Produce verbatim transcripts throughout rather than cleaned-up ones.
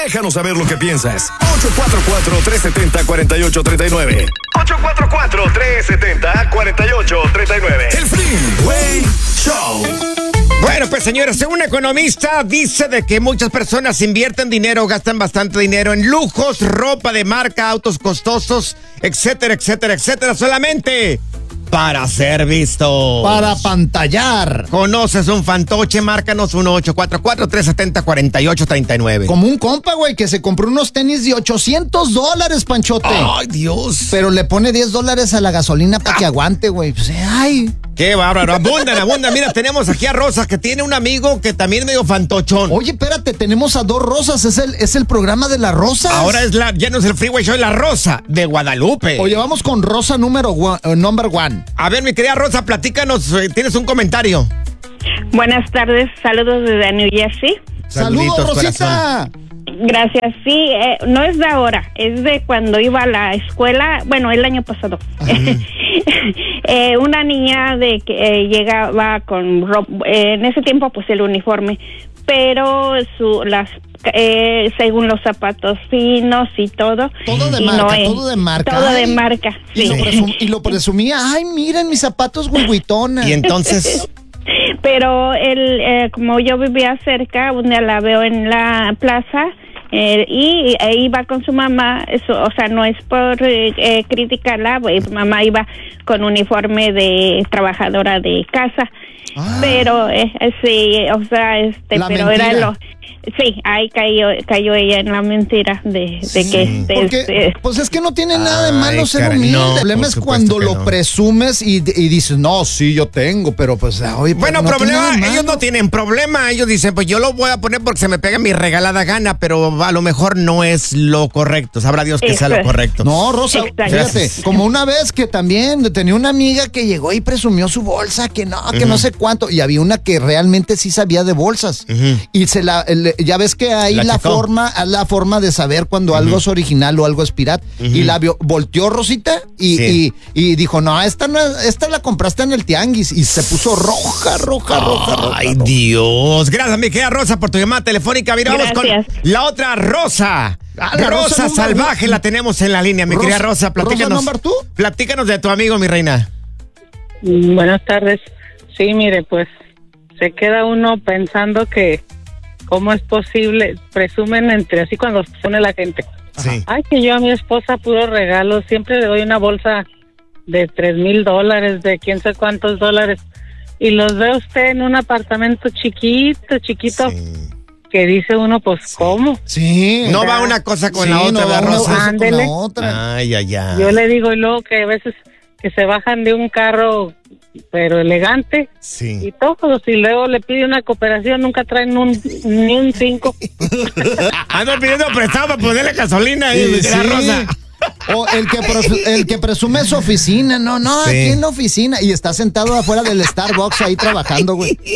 Déjanos saber lo que piensas. ocho cuatro cuatro, tres siete cero, cuatro ocho tres nueve. ocho cuatro cuatro, tres siete cero, cuatro ocho tres nueve. El Freeway Show. Bueno, pues señores, un economista dice de que muchas personas invierten dinero, gastan bastante dinero en lujos, ropa de marca, autos costosos, etcétera, etcétera, etcétera, solamente para ser visto. Para pantallar. ¿Conoces un fantoche? Márcanos uno ocho cuatro cuatro, tres siete cero, cuatro ocho tres nueve. Como un compa, güey, que se compró unos tenis de ochocientos dólares, Panchote. Ay, Dios. Pero le pone diez dólares a la gasolina para ah. que aguante, güey. Pues, ay. Qué bárbaro. Abundan, abundan. Mira, tenemos aquí a Rosa, que tiene un amigo que también es medio fantochón. Oye, espérate, tenemos a dos Rosas. Es el, es el programa de las Rosas. Ahora es la, ya no es el Freeway Show, es la Rosa de Guadalupe. Oye, vamos con Rosa número one, uh, number one. A ver, mi querida Rosa, platícanos. Eh, ¿Tienes un comentario? Buenas tardes. Saludos desde New Jersey. Saludos, Rosita. Corazón. Gracias, sí, eh, no es de ahora, es de cuando iba a la escuela, bueno, el año pasado. eh, una niña de que eh, llegaba con ropa, eh, en ese tiempo pues el uniforme, pero su las eh, según los zapatos finos y todo. Todo de marca, no, eh, todo de marca. Todo ay, de marca, sí. Y lo, presum- y lo presumía, ay, miren mis zapatos guiguitona. Y entonces... Pero él, eh, como yo vivía cerca, un día la veo en la plaza eh, y e iba con su mamá, eso, o sea, no es por eh, criticarla, pues, mamá iba con uniforme de trabajadora de casa, ah. pero eh, sí, o sea, este, la pero mentira. era lo... Sí, ahí cayó, cayó ella en la mentira de, de sí. que... Este, Porque, este, pues es que no tiene nada de malo Ay, ser cara, humilde. no, el problema es cuando lo no. presumes y, y dices, no, sí, yo tengo, pero pues... Oye, bueno, no problema, ellos no tienen problema. Ellos dicen, pues yo lo voy a poner porque se me pega mi regalada gana, pero a lo mejor no es lo correcto. Sabrá Dios que Eso. sea lo correcto. No, Rosa, Exacto. fíjate, como una vez que también tenía una amiga que llegó y presumió su bolsa, que no, que uh-huh. no sé cuánto, y había una que realmente sí sabía de bolsas. Uh-huh. Y se la, le, ya ves que hay la, la forma, la forma de saber cuando uh-huh. algo es original o algo es pirata. Uh-huh. Y la vio, volteó Rosita y, sí. y, y dijo, no, esta no es, esta la compraste en el tianguis. Y se puso roja, roja, oh, roja, roja. Ay, roja. Dios. Gracias, mi querida Rosa, por tu llamada telefónica. Mira, vamos con la otra Rosa. Ah, la Rosa, Rosa salvaje la tenemos en la línea, mi Rosa, querida Rosa. Platícanos. ¿Rosa tú? Platícanos de tu amigo, mi reina. Buenas tardes. Sí, mire, pues se queda uno pensando que ¿cómo es posible? Presumen entre así cuando pone la gente. Sí. Ay, que yo a mi esposa puro regalo, siempre le doy una bolsa de tres mil dólares, de quién sé cuántos dólares. Y los ve usted en un apartamento chiquito, chiquito, sí. que dice uno, pues, sí. ¿cómo? Sí. No va una cosa con sí, la otra, no va una Rosa. Con la otra. Ay, ay, ay. Yo le digo, y luego que a veces que se bajan de un carro pero elegante, sí. y todos, y luego le pide una cooperación, nunca traen un, ni un cinco. Ando pidiendo prestado para ponerle gasolina ahí, sí, sí. Rosa. O el que, el que presume su oficina, no, no, sí. aquí en la oficina, y está sentado afuera del Starbucks ahí trabajando, güey. ¿Qué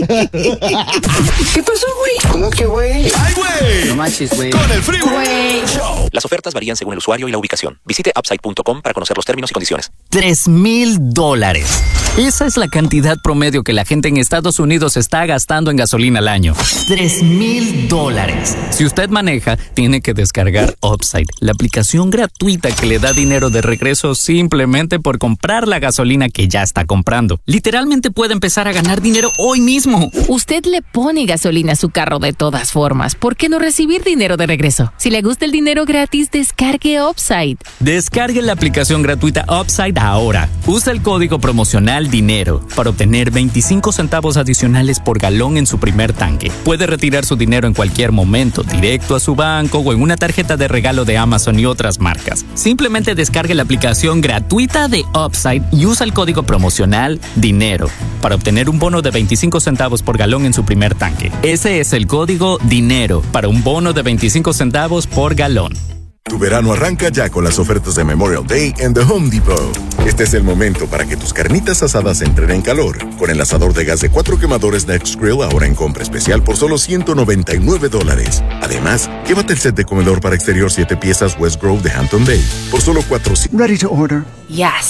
pasó, güey? ¿Cómo que, güey? ¡Ay, güey! No manches, güey. Con el Freeway Show. Las ofertas varían según el usuario y la ubicación. Visite upside punto com para conocer los términos y condiciones. Tres mil dólares. Esa es la cantidad promedio que la gente en Estados Unidos está gastando en gasolina al año. Tres mil dólares. Si usted maneja, tiene que descargar Upside, la aplicación gratuita que le da dinero de regreso simplemente por comprar la gasolina que ya está comprando. Literalmente puede empezar a ganar dinero hoy mismo. Usted le pone gasolina a su carro de todas formas. ¿Por qué no recibir dinero de regreso? Si le gusta el dinero gratis, descargue Upside. Descargue la aplicación gratuita Upside ahora. Usa el código promocional DINERO para obtener veinticinco centavos adicionales por galón en su primer tanque. Puede retirar su dinero en cualquier momento, directo a su banco o en una tarjeta de regalo de Amazon y otras marcas. Simplemente descargue la aplicación gratuita de Upside y usa el código promocional DINERO para obtener un bono de veinticinco centavos por galón en su primer tanque. Ese es el código DINERO para un bono de veinticinco centavos por galón. Tu verano arranca ya con las ofertas de Memorial Day en The Home Depot. Este es el momento para que tus carnitas asadas entren en calor. Con el asador de gas de cuatro quemadores Next Grill ahora en compra especial por solo ciento noventa y nueve dólares. Además, llévate el set de comedor para exterior siete piezas West Grove de Hampton Bay por solo cuatrocientos. Ready to order. Yes.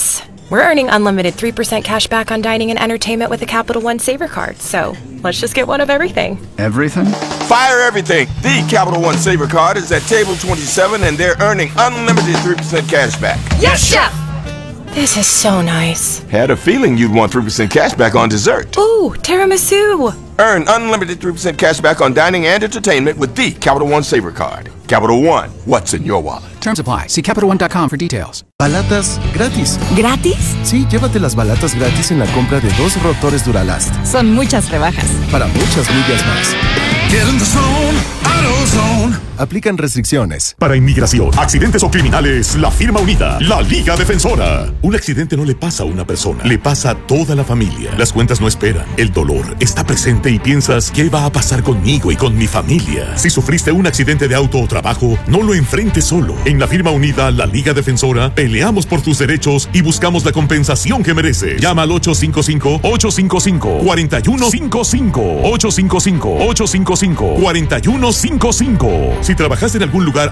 We're earning unlimited three percent cash back on dining and entertainment with the Capital One Saver Card. So let's just get one of everything. Everything? Fire everything. The Capital One Saver Card is at table twenty-seven and they're earning unlimited three percent cash back. Yes, Chef! This is so nice. Had a feeling you'd want three percent cash back on dessert. Ooh, tiramisu. Earn unlimited three percent cash back on dining and entertainment with the Capital One Saver Card. Capital One, what's in your wallet? Terms apply. See Capital One dot com for details. Balatas gratis. ¿Gratis? Sí, llévate las balatas gratis en la compra de dos rotores Duralast. Son muchas rebajas. Para muchas millas más. Get in the zone, AutoZone. Aplican restricciones. Para inmigración, accidentes o criminales, la firma unida, la Liga Defensora. Un accidente no le pasa a una persona, le pasa a toda la familia. Las cuentas no esperan, el dolor está presente y piensas, ¿qué va a pasar conmigo y con mi familia? Si sufriste un accidente de auto o trabajo, no lo enfrentes solo. En la firma unida, la Liga Defensora, peleamos por tus derechos y buscamos la compensación que mereces. Llama al ocho cinco cinco, ocho cinco cinco, cuatro uno cinco cinco, ocho cinco cinco, ocho cinco cinco, cuatro uno cinco cinco. Si trabajas en algún lugar